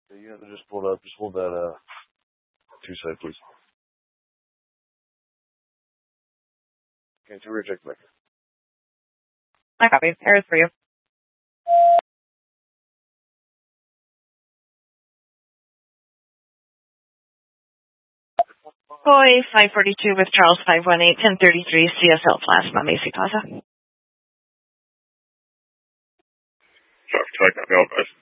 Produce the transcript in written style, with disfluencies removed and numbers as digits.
The unit that just pulled up, just hold that 2 side, please. Okay, 2 rear check back. I copy. Air is for you. Boy 542 with Charles 518, 1033 CSL Plasma, Macy Plaza. Sorry, copy all, guys.